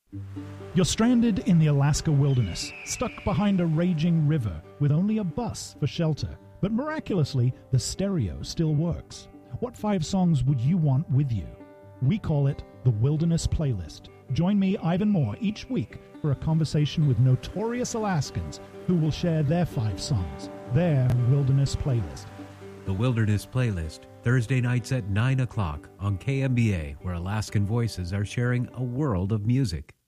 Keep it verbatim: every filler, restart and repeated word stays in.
You're stranded in the Alaska wilderness, stuck behind a raging river with only a bus for shelter. But miraculously, the stereo still works. What five songs would you want with you? We call it the Wilderness Playlist. Join me, Ivan Moore, each week for a conversation with notorious Alaskans who will share their five songs, their Wilderness Playlist. The Wilderness Playlist, Thursday nights at nine o'clock on K M B A, where Alaskan voices are sharing a world of music.